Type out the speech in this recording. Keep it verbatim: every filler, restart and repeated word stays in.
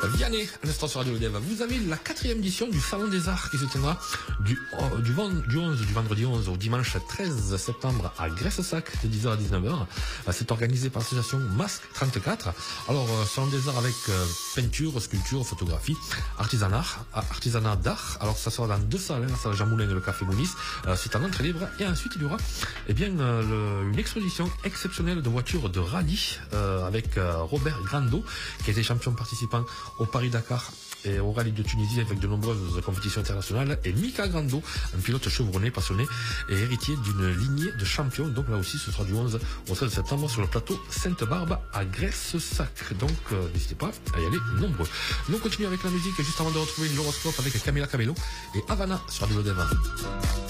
Vianney, à l'instant sur Radio Dev. Vous avez la quatrième édition du Salon des Arts qui se tiendra du, oh, du, du onze, du vendredi onze au dimanche treize septembre à Graissac de dix heures à dix-neuf heures. C'est organisé par l'association Masque trente-quatre. Alors, euh, Salon des Arts avec euh, peinture, sculpture, photographie, artisanat, artisanat d'art. Alors, ça sera dans deux salles, hein, la salle Jean Moulin et le Café Mounis. Euh, c'est en entrée libre. Et ensuite, il y aura, eh bien, euh, le, une exposition exceptionnelle de voitures de rallye euh, avec euh, Robert Grando, qui a été champion participant au Paris-Dakar et au rallye de Tunisie avec de nombreuses compétitions internationales, et Mika Grando, un pilote chevronné, passionné et héritier d'une lignée de champions. Donc là aussi, ce sera du onze au treize septembre sur le plateau Sainte-Barbe à Graissac. Donc euh, n'hésitez pas à y aller nombreux. Nous continuons avec la musique juste avant de retrouver l'horoscope avec Camila Cabello et Havana sur Radio Dev.